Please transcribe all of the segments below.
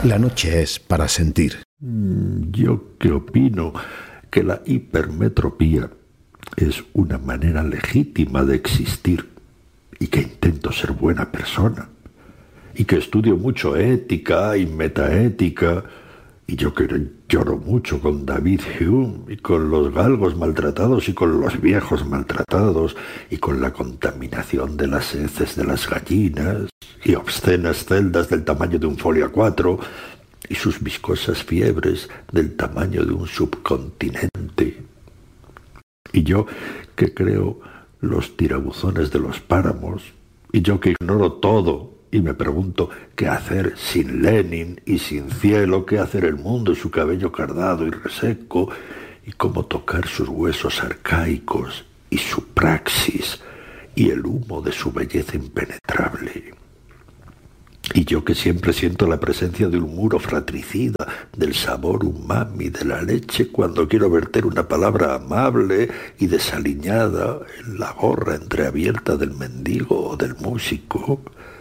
La noche es para sentir. Yo que opino que la hipermetropía es una manera legítima de existir y que intento ser buena persona y que estudio mucho ética y metaética y yo que lloro mucho con David Hume y con los galgos maltratados y con los viejos maltratados y con la contaminación de las heces de las gallinas y obscenas celdas del tamaño de un folio A4 y sus viscosas fiebres del tamaño de un subcontinente. Y yo que creo los tirabuzones de los páramos, y yo que ignoro todo y me pregunto qué hacer sin Lenin y sin cielo, qué hacer el mundo y su cabello cardado y reseco, y cómo tocar sus huesos arcaicos y su praxis y el humo de su belleza impenetrable. Y yo que siempre siento la presencia de un muro fratricida, del sabor umami de la leche cuando quiero verter una palabra amable y desaliñada en la gorra entreabierta del mendigo o del músico.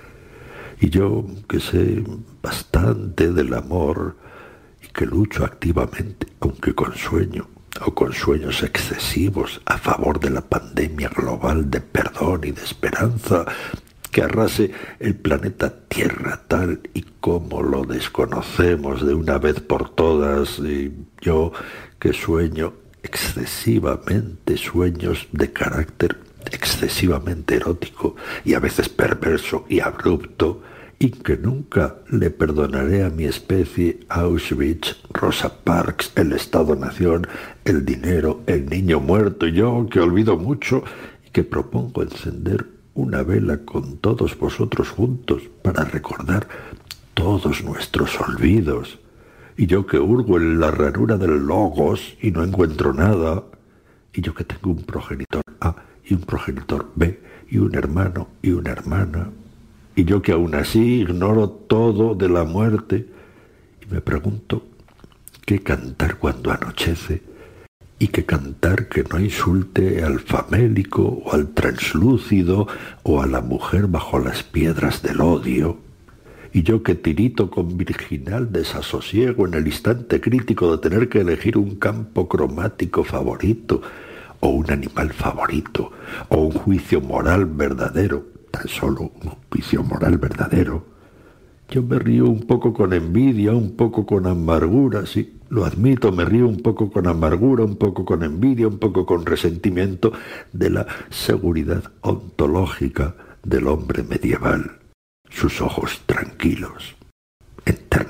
Y yo que sé bastante del amor y que lucho activamente, aunque con sueño o con sueños excesivos, a favor de la pandemia global de perdón y de esperanza, que arrase el planeta Tierra tal y como lo desconocemos de una vez por todas, y yo que sueño excesivamente sueños de carácter excesivamente erótico y a veces perverso y abrupto, y que nunca le perdonaré a mi especie Auschwitz, Rosa Parks, el Estado-Nación, el dinero, el niño muerto, y yo que olvido mucho y que propongo encender una vela con todos vosotros juntos para recordar todos nuestros olvidos. Y yo que hurgo en la ranura del logos y no encuentro nada. Y yo que tengo un progenitor A y un progenitor B y un hermano y una hermana. Y yo que aún así ignoro todo de la muerte. Y me pregunto qué cantar cuando anochece. Y que cantar que no insulte al famélico o al translúcido o a la mujer bajo las piedras del odio. Y yo que tirito con virginal desasosiego en el instante crítico de tener que elegir un campo cromático favorito o un animal favorito o un juicio moral verdadero, tan solo un juicio moral verdadero. Yo me río un poco con envidia, un poco con amargura, sí, lo admito, me río un poco con amargura, un poco con envidia, un poco con resentimiento de la seguridad ontológica del hombre medieval. Sus ojos tranquilos,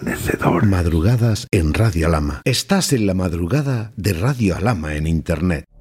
enternecedores. Madrugadas en Radio Alhama. Estás en la madrugada de Radio Alhama en Internet.